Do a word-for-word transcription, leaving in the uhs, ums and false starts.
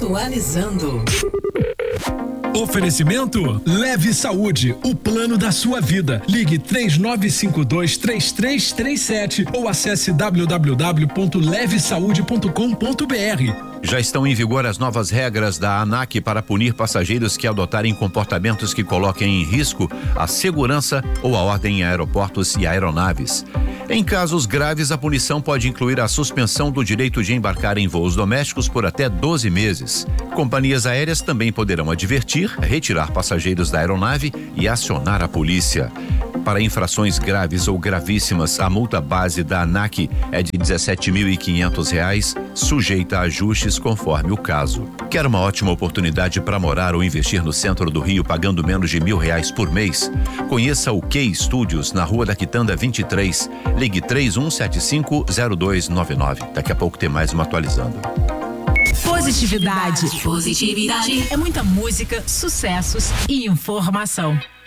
Atualizando. Oferecimento Leve Saúde, o plano da sua vida. Ligue três nove cinco dois, três três três sete ou acesse w w w ponto leve saúde ponto com ponto b r. Já estão em vigor as novas regras da ANAC para punir passageiros que adotarem comportamentos que coloquem em risco a segurança ou a ordem em aeroportos e aeronaves. Em casos graves, a punição pode incluir a suspensão do direito de embarcar em voos domésticos por até doze meses. Companhias aéreas também poderão advertir, retirar passageiros da aeronave e acionar a polícia. Para infrações graves ou gravíssimas, a multa base da ANAC é de dezessete mil e quinhentos reais, sujeita a ajustes conforme o caso. Quer uma ótima oportunidade para morar ou investir no centro do Rio pagando menos de mil reais por mês? Conheça o Key Studios na Rua da Quitanda vinte e três. Ligue três um sete cinco zero dois nove nove. Daqui a pouco tem mais uma atualizando. Positividade. Positividade. É muita música, sucessos e informação.